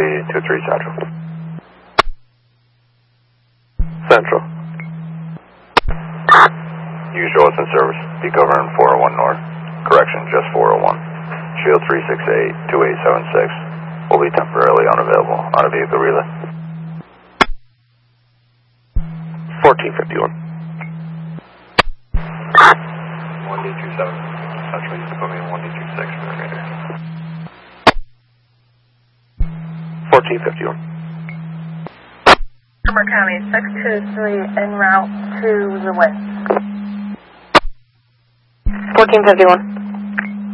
1D23 Central. Central. Usual is in service. Be covering 401 North. Correction, just 401. Shield 368-2876. Will be temporarily unavailable on a vehicle relay. 1451. 1D27 Central, you can put me in 1D26 for the remainder. 1451. Montgomery County, 623 en route to the west. 1451.